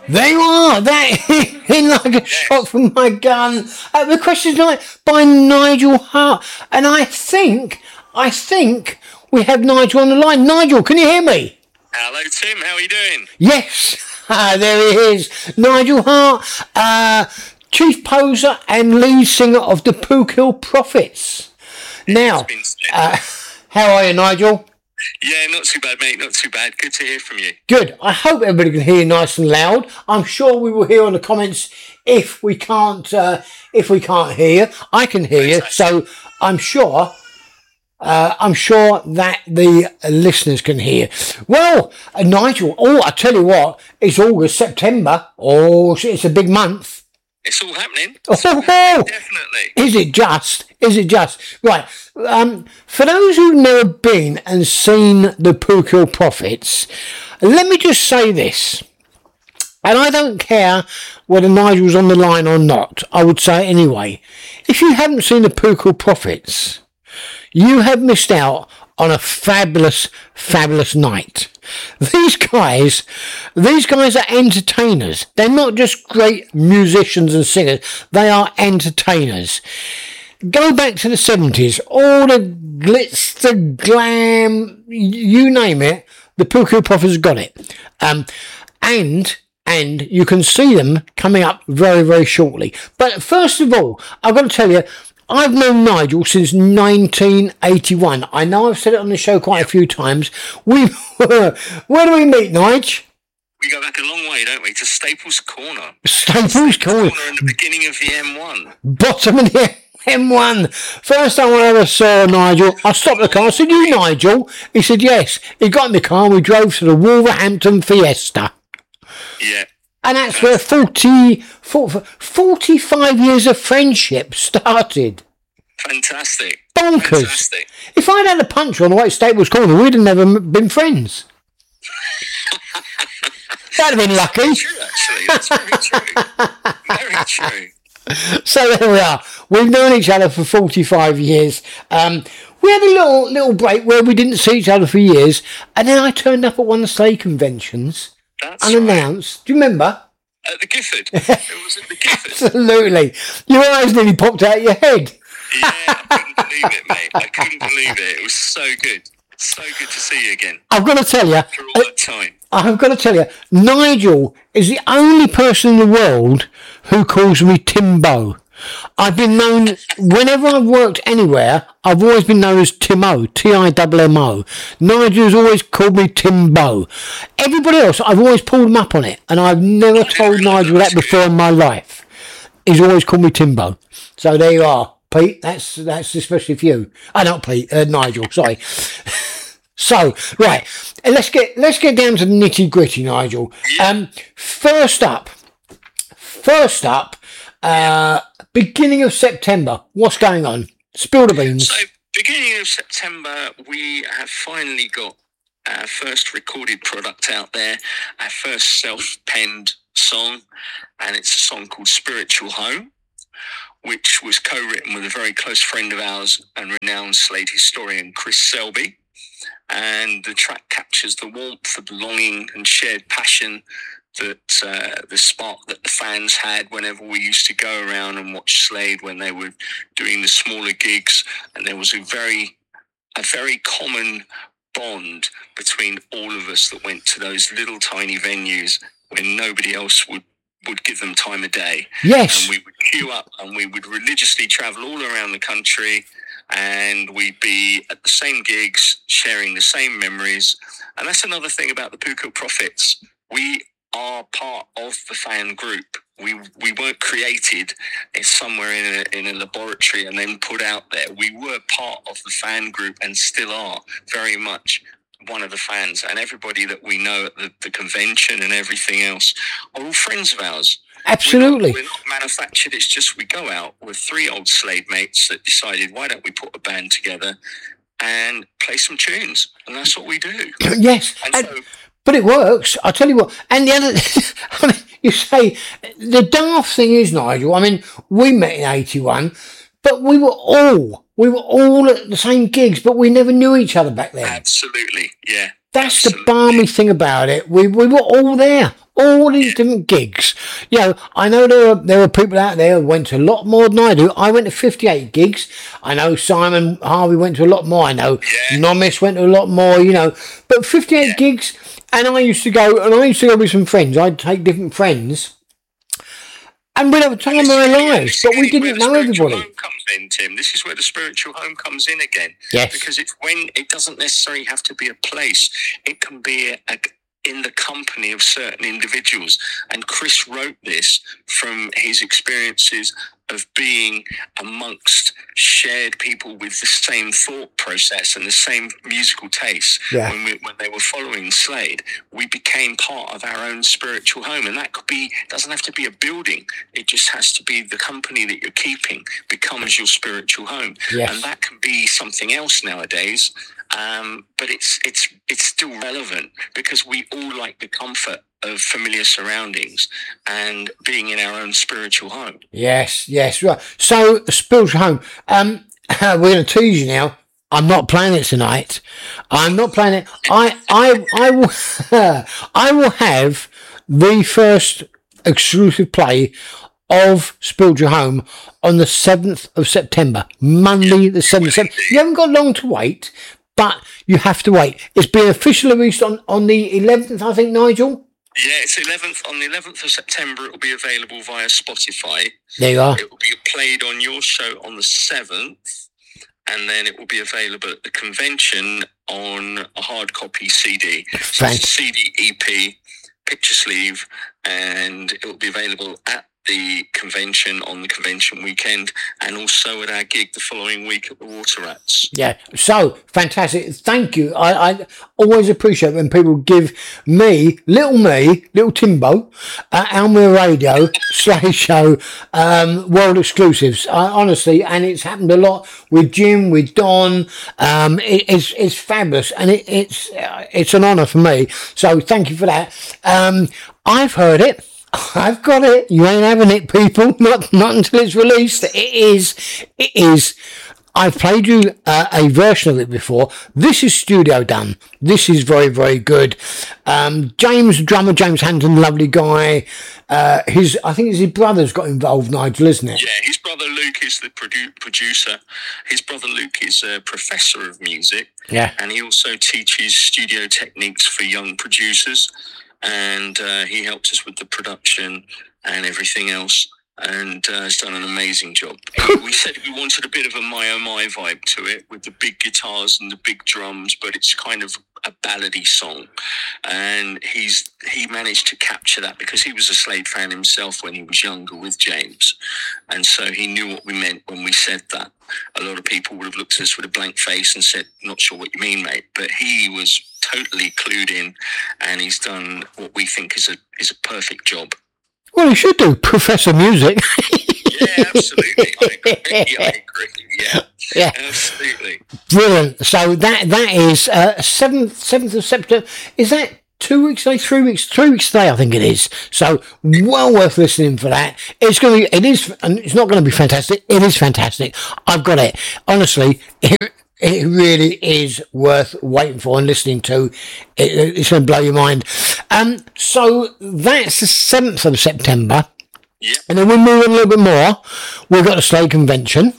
There you are. That in like a shot from my gun. The question tonight by Nigel Hart, and I think we have Nigel on the line. Nigel, can you hear me? Hello, Tim. How are you doing? Yes. There he is, Nigel Hart, chief poser and lead singer of the Pookhill Prophets. Now, how are you, Nigel? Yeah, not too bad, mate. Not too bad. Good to hear from you. Good. I hope everybody can hear you nice and loud. I'm sure we will hear on the comments if we can't hear you. I can hear you, so I'm sure that the listeners can hear. Well, Nigel, I tell you what, it's August, September. Oh, it's a big month. It's all happening. Definitely. Is it just? Right. For those who've never been and seen the Pookhill Prophets, let me just say this. And I don't care whether Nigel's on the line or not. I would say it anyway. If you haven't seen the Pookhill Prophets, you have missed out on a fabulous, fabulous night. These guys are entertainers. They're not just great musicians and singers. They are entertainers. Go back to the 70s. All the glitz, the glam, you name it, the Pookhill Prophets got it. And you can see them coming up very, very shortly. But first of all, I've got to tell you, I've known Nigel since 1981. I know I've said it on the show quite a few times. Where do we meet, Nigel? We go back a long way, don't we? To Staples Corner. Staples Corner in the beginning of the M1. Bottom of the M1. First time I ever saw Nigel, I stopped the car. I said, "You Nigel?" He said, "Yes." He got in the car and we drove to the Wolverhampton Fiesta. Yeah. And that's where 45 years of friendship started. Fantastic. Bonkers. Fantastic. If I'd had a punch on the way to Staples Corner, we'd have never been friends. That'd have been lucky. True, actually. That's very true. Very true. So there we are. We've known each other for 45 years. We had a little break where we didn't see each other for years, and then I turned up at one of the sleigh conventions. That's unannounced. Right. Do you remember? At the Gifford. It was at the Gifford. Absolutely. Your eyes nearly popped out of your head. Yeah, I couldn't believe it, mate. I couldn't believe it. It was so good. So good to see you again. I've got to tell you. After all that time. I've got to tell you, Nigel is the only person in the world who calls me Timbo. I've been known, whenever I've worked anywhere, I've always been known as Timo, Timmo. Nigel's always called me Timbo. Everybody else, I've always pulled them up on it, and I've never told Nigel that before in my life. He's always called me Timbo. So there you are. Pete, that's especially for you. Not Pete, Nigel, sorry. So, right, let's get down to the nitty gritty, Nigel. First up, beginning of September, what's going on? Spill the beans. So, beginning of September, we have finally got our first recorded product out there, our first self-penned song, and it's a song called Spiritual Home, which was co-written with a very close friend of ours and renowned Slade historian, Chris Selby. And the track captures the warmth, the belonging and shared passion that the spark that the fans had whenever we used to go around and watch Slade when they were doing the smaller gigs. And there was a very common bond between all of us that went to those little tiny venues when nobody else would give them time of day. Yes. And we would queue up and we would religiously travel all around the country, and we'd be at the same gigs, sharing the same memories. And that's another thing about the Pookhill Prophets. We are part of the fan group. We weren't created somewhere in a laboratory and then put out there. We were part of the fan group and still are very much one of the fans. And everybody that we know at the convention and everything else are all friends of ours. Absolutely. We're not manufactured. It's just we go out with three old Slade mates that decided, why don't we put a band together and play some tunes? And that's what we do. Yes. But it works. I'll tell you what. And the other, you say, the daft thing is, Nigel, I mean, we met in 81, but we were all at the same gigs, but we never knew each other back then. Absolutely. Yeah. That's the balmy thing about it. We were all there. All these different gigs. You know, I know there were people out there who went to a lot more than I do. I went to 58 gigs. I know Simon Harvey went to a lot more. I know Nomis went to a lot more, you know. But 58 gigs, and I used to go with some friends. I'd take different friends. And we'd have a time of our lives, but we didn't know everybody. Home comes in, Tim. This is where the spiritual home comes in again. Yes. Because it's when it doesn't necessarily have to be a place. It can be in the company of certain individuals. And Chris wrote this from his experiences of being amongst shared people with the same thought process and the same musical taste. Yeah. When they were following Slade, we became part of our own spiritual home. And that doesn't have to be a building. It just has to be the company that you're keeping becomes your spiritual home. Yes. And that can be something else nowadays. But it's still relevant because we all like the comfort of familiar surroundings and being in our own spiritual home. Yes, right. So, spiritual home. We're going to tease you now. I'm not playing it tonight. I'm not playing it. I will have the first exclusive play of Spiritual Home on the 7th of September, Monday the 7th of September. You haven't got long to wait, but you have to wait. It's been officially released on the 11th, I think, Nigel? Yeah, it's 11th. On the 11th of September, it will be available via Spotify. There you are. It will be played on your show on the 7th, and then it will be available at the convention on a hard copy CD. So it's a CD EP, picture sleeve, and it will be available at the convention on the convention weekend and also at our gig the following week at the Water Rats. Yeah, so fantastic. Thank you. I always appreciate when people give me, little Timbo, Almere Radio, Slade Show, world exclusives. Honestly, and it's happened a lot with Jim, with Don. It's fabulous, and it's an honour for me. So thank you for that. I've heard it. I've got it. You ain't having it, people. Not until it's released. It is. I've played you a version of it before. This is studio done. This is very, very good. James, drummer James Hampton, lovely guy. I think his brother's got involved, Nigel, isn't it? Yeah, his brother Luke is the producer. His brother Luke is a professor of music. Yeah. And he also teaches studio techniques for young producers. And he helped us with the production and everything else, and has done an amazing job. We said we wanted a bit of a My Oh My vibe to it, with the big guitars and the big drums, but it's kind of a ballady song. And he managed to capture that because he was a Slade fan himself when he was younger with James. And so he knew what we meant when we said that. A lot of people would have looked at us with a blank face and said, not sure what you mean, mate. But he was totally clued in, and he's done what we think is a perfect job. Well, he should do Professor Music. Yeah, absolutely. I agree. Yeah, absolutely. Brilliant. So that is 7th of September. Is that 2 weeks today? 3 weeks? 3 weeks today, I think it is. So well worth listening for that. It's going to be. It is, and it's not going to be fantastic. It is fantastic. I've got it. Honestly, it really is worth waiting for and listening to. It's going to blow your mind. So that's the 7th of September. Yeah. And then we move on a little bit more. We've got the Slade Convention.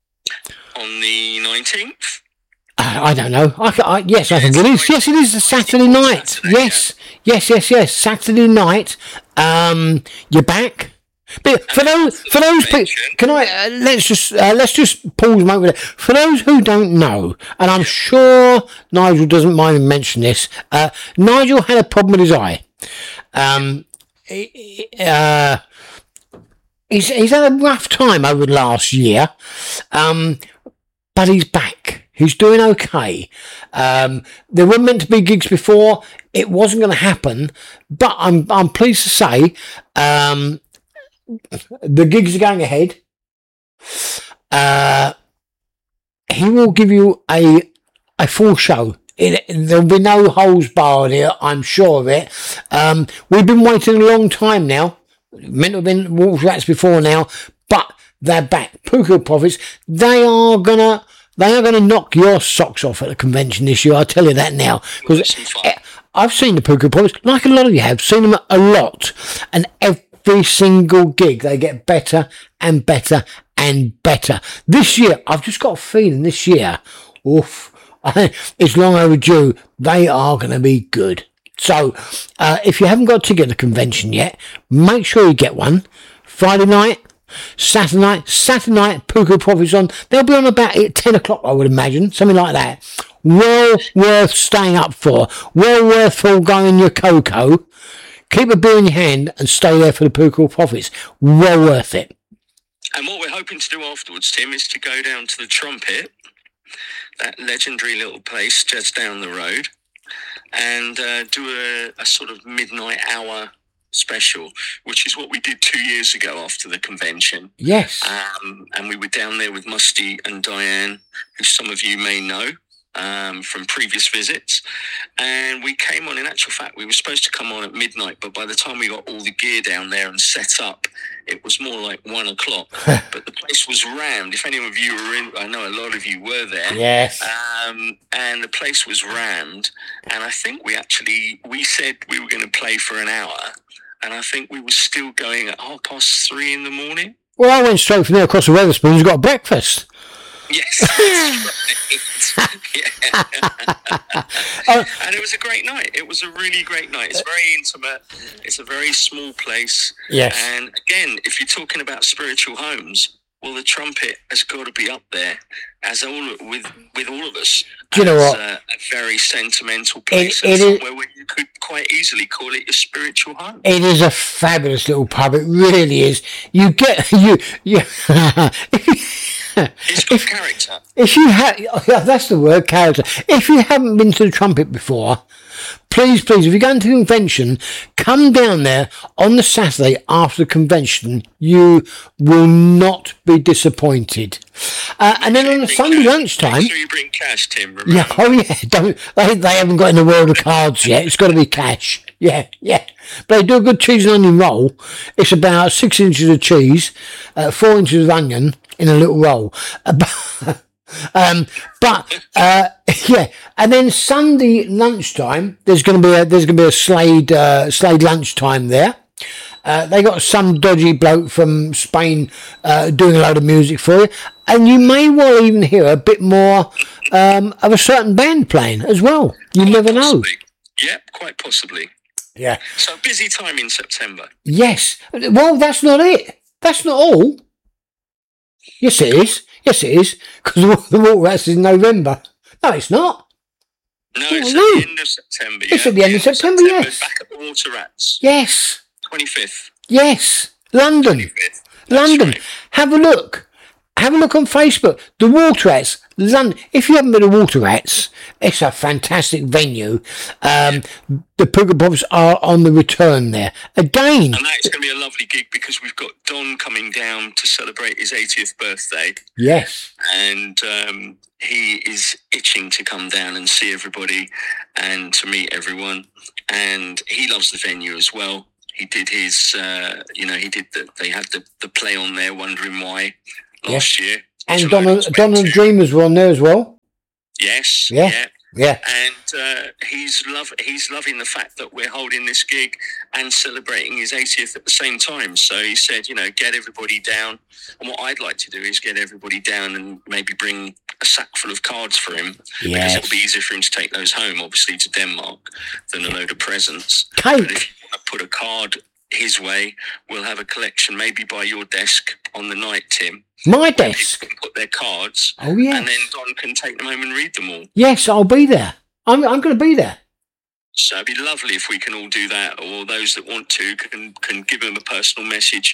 On the 19th? I don't know. Yes, I think it is. Yes, it is the Saturday night. Yes. Saturday night. You're back. But for those people, can I let's just pause a moment. For those who don't know, and I'm sure Nigel doesn't mind me mentioning this. Nigel had a problem with his eye. He's had a rough time over the last year, but he's back. He's doing okay. There weren't meant to be gigs before. It wasn't going to happen, but I'm pleased to say. The gigs are going ahead. He will give you a full show. There'll be no holes barred here, I'm sure of it. We've been waiting a long time now. Meant to have been Water Rats before now, but they're back. Pookle Prophets. They're gonna They are going to knock your socks off at the convention this year. I'll tell you that now. Because I've seen the Puka Profits, like a lot of you have, seen them a lot. And every single gig, they get better and better and better. This year, I've just got a feeling this year, it's long overdue. They are going to be good. So, if you haven't got a ticket at the convention yet, make sure you get one. Friday night, Saturday night, Puka Profits on. They'll be on about 10 o'clock, I would imagine, something like that. Well worth staying up for. Well worth foregoing your cocoa. Keep a beer in your hand and stay there for the Puka Profits. Well worth it. And what we're hoping to do afterwards, Tim, is to go down to the Trumpet, that legendary little place just down the road, and do a sort of midnight hour special, which is what we did 2 years ago after the convention. Yes. And we were down there with Musty and Diane, who some of you may know from previous visits. And we came on, in actual fact, we were supposed to come on at midnight, but by the time we got all the gear down there and set up, it was more like 1 o'clock. But the place was rammed. If any of you were in, I know a lot of you were there. Yes. And the place was rammed. And I think we said we were going to play for an hour. And I think we were still going at 3:30 in the morning. Well, I went straight from there across the Wetherspoons and got breakfast. Yes, that's right. And it was a great night. It was a really great night. It's very intimate. It's a very small place. Yes. And again, if you're talking about spiritual homes, well, the Trumpet has got to be up there with all of us. Do you know what? A very sentimental place, and somewhere where you could quite easily call it your spiritual home. It is a fabulous little pub. It really is. You get you. It's got character. If you that's the word, character. If you haven't been to the Trumpet before, please, if you're going to the convention, come down there on the Saturday after the convention. You will not be disappointed. And then on the Sunday lunchtime... Make sure you bring cash, Tim. Remember? Yeah, they haven't got in the world of cards yet. It's got to be cash. Yeah. But they do a good cheese and onion roll. It's about 6 inches of cheese, 4 inches of onion in a little roll. And then Sunday lunchtime, there's going to be a Slade lunchtime there. They got some dodgy bloke from Spain doing a load of music for you, and you may well even hear a bit more of a certain band playing as well. You never know. Yep, quite possibly. Yeah. So busy time in September. Yes. Well, that's not it. That's not all. Yes, it is. Yes, it is. Because the Water Rats is in November. No, it's not. No, it's at the end of September. It's at the end of September, yes. Back at the Water Rats. Yes. 25th. Yes. London. 25th. London. Right. Have a look. Have a look on Facebook. The Water Rats, London. If you haven't been to Water Rats, it's a fantastic venue. The Puka Profits are on the return there. Again. And that's going to be a lovely gig because we've got Don coming down to celebrate his 80th birthday. Yes. And he is itching to come down and see everybody and to meet everyone. And he loves the venue as well. He did his, they had the play on there, Wondering Why, last year. And Donald Dreamers were on there as well. Yes. Yeah. And he's loving the fact that we're holding this gig and celebrating his 80th at the same time. So he said, get everybody down. And what I'd like to do is get everybody down and maybe bring a sack full of cards for him. Yes. Because it'll be easier for him to take those home, obviously, to Denmark than a load of presents. Cake. But if you want to put a card his way, we'll have a collection maybe by your desk on the night, Tim. My desk. People can put their cards. Oh, yes. And then Don can take them home and read them all. Yes, I'll be there. I'm going to be there. So it'd be lovely if we can all do that, or those that want to can give them a personal message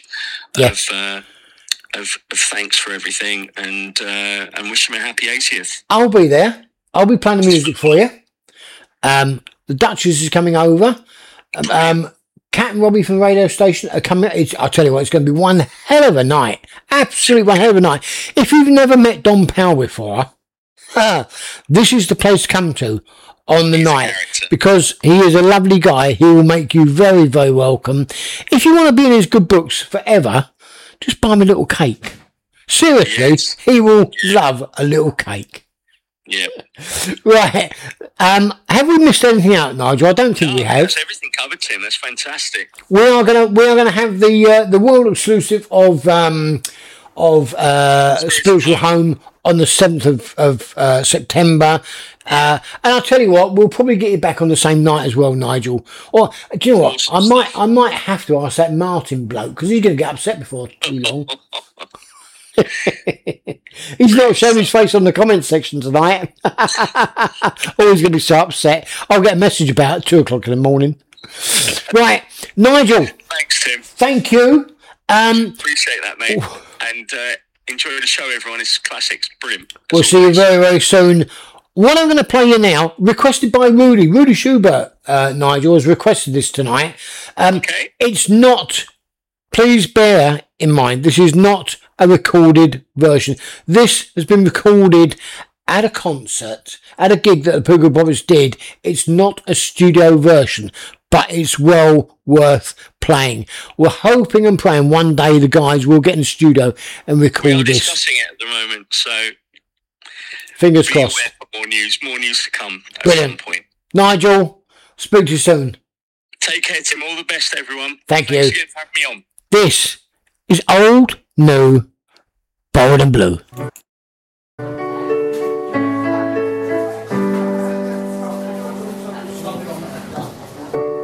of thanks for everything and wish them a happy 80th. I'll be there. I'll be playing the music for you. The Duchess is coming over. Cat and Robbie from the radio station are coming. I'll tell you what, it's going to be one hell of a night. Absolutely one hell of a night. If you've never met Don Powell before, this is the place to come to on the night, because he is a lovely guy. He will make you very, very welcome. If you want to be in his good books forever, just buy him a little cake. Seriously, he will love a little cake. Yeah. Right. Have we missed anything out, Nigel? I don't think we have. That's everything covered, Tim. That's fantastic. We are gonna have the world exclusive of Spiritual Home on the 7th of September. And I'll tell you what, we'll probably get you back on the same night as well, Nigel. Or do you know what? I might have to ask that Martin bloke, because he's going to get upset before too long. He's not showing his face on the comment section tonight. Oh, he's going to be so upset. I'll get a message about it 2 o'clock in the morning. Right, Nigel. Thanks, Tim. Thank you. Appreciate that, mate. And enjoy the show, everyone. It's classics. Brilliant. We'll see you very, very soon. What I'm going to play you now, requested by Rudy Schubert, Nigel, has requested this tonight. Okay. It's not, please bear in mind, this is not a recorded version. This has been recorded at a concert, at a gig that the Pookle Brothers did. It's not a studio version, but it's well worth playing. We're hoping and praying one day the guys will get in the studio and record this. We're discussing it at the moment, so fingers crossed. More news to come at some point. Nigel, speak to you soon. Take care, Tim. All the best, everyone. Thanks you. Thanks for having me on. This is Old, New, Bold and Blue.